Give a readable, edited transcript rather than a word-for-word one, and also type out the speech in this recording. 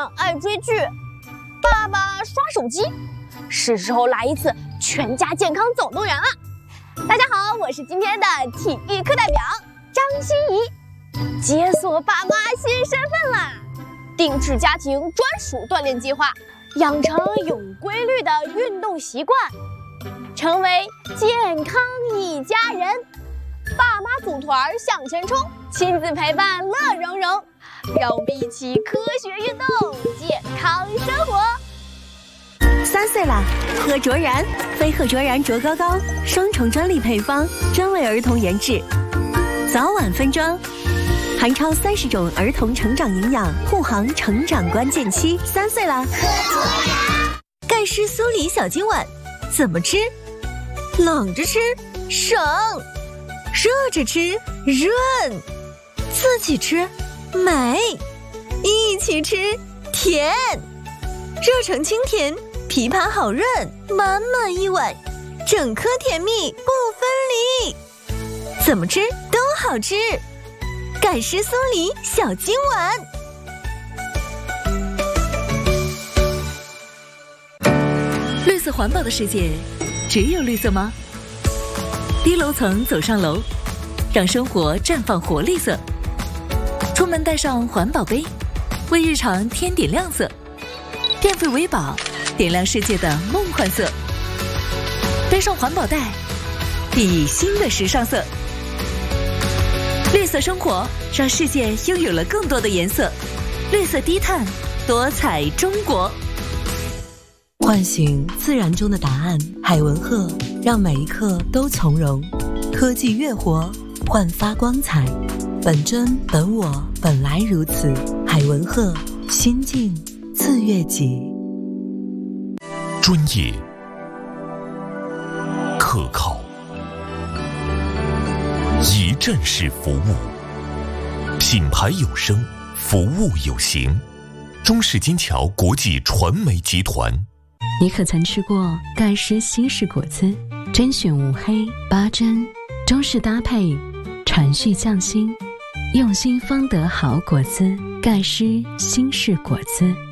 妈爱追剧，爸爸刷手机，是时候来一次全家健康总动员了。大家好，我是今天的体育课代表张欣怡，解锁爸妈新身份啦！定制家庭专属锻炼计划，养成有规律的运动习惯，成为健康一家人。爸妈组团向前冲，亲子陪伴乐融融，让我们一起科学运动，健康生活。 3岁啦，贺卓然，飞鹤卓然卓高高，双重专利配方，专为儿童研制，早晚分装，含超30种儿童成长营养，护航成长关键期。3岁啦， 贺卓然。 盖诗苏梨小金碗，怎么吃？冷着吃省，热着吃润，自己吃美，一起吃甜，热成清甜，枇杷好润，满满一碗，整颗甜蜜不分离，怎么吃都好吃。盖诗苏梨小金碗。 绿色环保的世界，只有绿色吗？低楼层走上楼，让生活绽放活力色。出门带上环保杯，为日常添点亮色。电费为宝，点亮世界的梦幻色。背上环保袋，熠熠新的时尚色。绿色生活，让世界拥有了更多的颜色。绿色低碳，多彩中国。 唤醒自然中的答案，海文鹤让每一刻都从容。科技乐活，焕发光彩。本真本我，本来如此。海文鹤，心境自悦己。 专业、可靠、一站式服务，品牌有声，服务有形。中式金桥国际传媒集团。 你可曾吃过盖诗新式果汁？甄选无黑8珍，中式搭配，传续匠心，用心方得好果汁。盖诗新式果汁。